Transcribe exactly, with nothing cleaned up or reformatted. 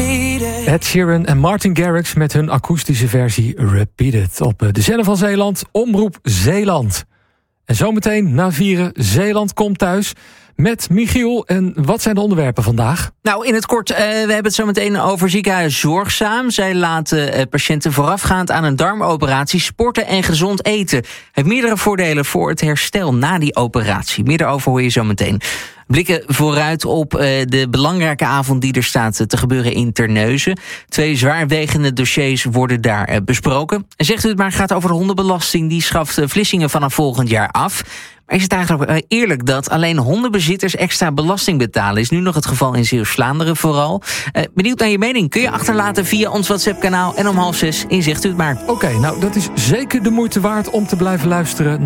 Ed Sheeran en Martin Garrix met hun akoestische versie Repeated op de zender van Zeeland, Omroep Zeeland. En zometeen na vieren, Zeeland komt thuis met Michiel. En wat zijn de onderwerpen vandaag? Nou, in het kort, uh, we hebben het zo meteen over ziekenhuis Zorgzaam. Zij laten uh, patiënten voorafgaand aan een darmoperatie sporten en gezond eten. Heeft meerdere voordelen voor het herstel na die operatie. Meer daarover hoor je zo meteen. Blikken vooruit op uh, de belangrijke avond die er staat te gebeuren in Terneuzen. Twee zwaarwegende dossiers worden daar uh, besproken. En zegt u het maar, gaat over de hondenbelasting. Die schaft uh, Vlissingen vanaf volgend jaar af. Maar is het eigenlijk uh, eerlijk dat alleen hondenbezitters extra belasting betalen? Is nu nog het geval in Zeeuws-Vlaanderen vooral. Uh, benieuwd naar je mening? Kun je achterlaten via ons WhatsApp-kanaal. En om half zes in Zegt u het maar. Oké, okay, nou dat is zeker de moeite waard om te blijven luisteren